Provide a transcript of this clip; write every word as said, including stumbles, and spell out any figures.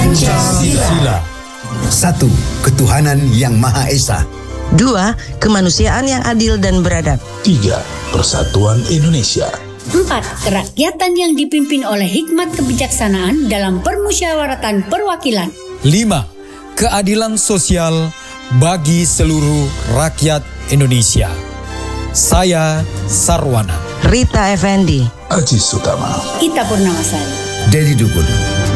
Pancasila. Satu, ketuhanan yang Maha Esa. Dua, kemanusiaan yang adil dan beradab. Tiga, persatuan Indonesia. Empat, kerakyatan yang dipimpin oleh hikmat kebijaksanaan dalam permusyawaratan perwakilan. Lima, keadilan sosial bagi seluruh rakyat Indonesia. Saya Sarwana. Rita Effendi. Aji Sutama. Ita Purnamasari. Dedi Dukun.